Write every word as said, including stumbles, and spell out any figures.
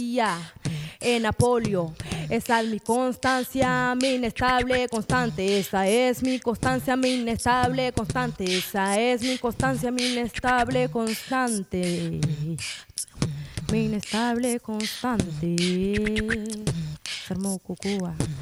En Apolio, esa es mi constancia, mi inestable constante, esa es mi constancia, mi inestable constante, esa es mi constancia, mi inestable constante, mi inestable constante. Se armó Cucúa.